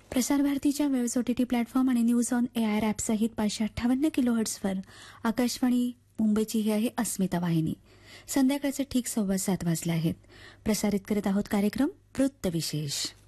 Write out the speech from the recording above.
प्रसार भारतीच्या waves OTT platform आणि न्यूज ऑन एआयआर ॲप सहित 558 किलोहर्ट्झवर आकाशवाणी मुंबईची ही आहे अस्मिता वाहिनी. संध्याकाळचे ठीक 7:15 वाजले आहेत. प्रसारित करीत आहोत कार्यक्रम वृत्तविशेष.